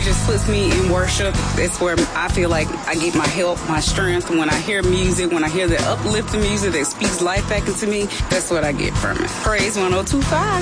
it just puts me in worship. It's where I feel like I get my help, my strength. When I hear music, when I hear the uplifting music that speaks life back into me, that's what I get from it. Praise 102.5.